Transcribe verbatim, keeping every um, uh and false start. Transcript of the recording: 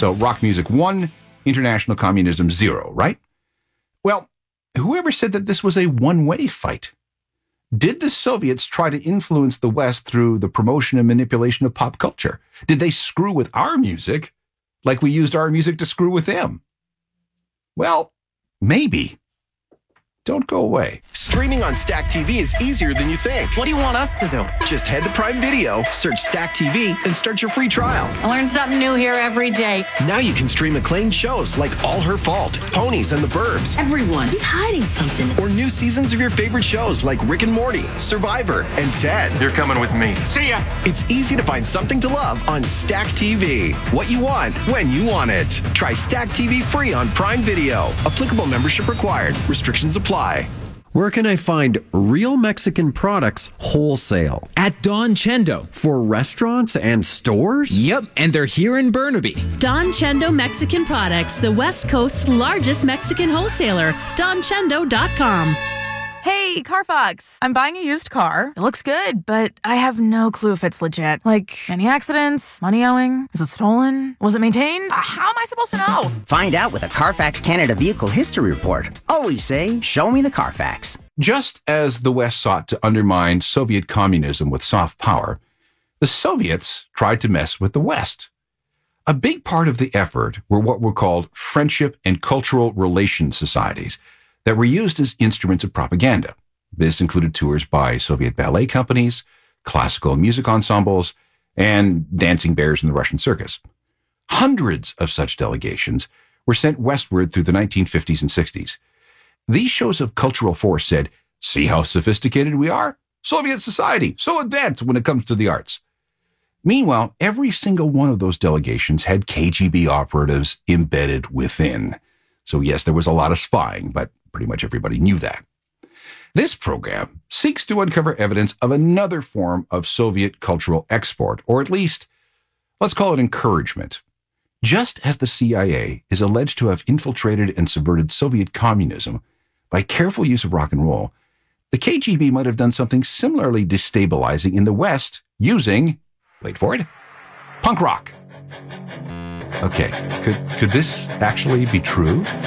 So rock music one, international communism zero, right? Well, whoever said that this was a one-way fight? Did the Soviets try to influence the West through the promotion and manipulation of pop culture? Did they screw with our music like we used our music to screw with them? Well, maybe. Don't go away. Streaming on Stack T V is easier than you think. What do you want us to do? Just head to Prime Video, search Stack T V, and start your free trial. I learn something new here every day. Now you can stream acclaimed shows like All Her Fault, Ponies and the Burbs, Everyone is hiding something. or new seasons of your favorite shows like Rick and Morty, Survivor, and Ted. You're coming with me. See ya. It's easy to find something to love on Stack T V. What you want, when you want it. Try Stack T V free on Prime Video. Applicable membership required. Restrictions apply. Where can I find real Mexican products wholesale? At Don Chendo. For restaurants and stores? Yep, and they're here in Burnaby. Don Chendo Mexican Products, the West Coast's largest Mexican wholesaler. don chendo dot com. Hey, Carfax. I'm buying a used car. It looks good, but I have no clue if it's legit. Like, any accidents? Money owing? Is it stolen? Was it maintained? Uh, How am I supposed to know? Find out with a Carfax Canada Vehicle History Report. Always say, show me the Carfax. Just as the West sought to undermine Soviet communism with soft power, the Soviets tried to mess with the West. A big part of the effort were what were called friendship and cultural relations societies that were used as instruments of propaganda. This included tours by Soviet ballet companies, classical music ensembles, and dancing bears in the Russian circus. Hundreds of such delegations were sent westward through the nineteen fifties and sixties. These shows of cultural force said, see how sophisticated we are? Soviet society, so advanced when it comes to the arts. Meanwhile, every single one of those delegations had K G B operatives embedded within. So yes, there was a lot of spying, but pretty much everybody knew that. This program seeks to uncover evidence of another form of Soviet cultural export, or at least, let's call it encouragement. Just as the C I A is alleged to have infiltrated and subverted Soviet communism by careful use of rock and roll, the K G B might have done something similarly destabilizing in the West using, wait for it, punk rock. Okay, could, could this actually be true?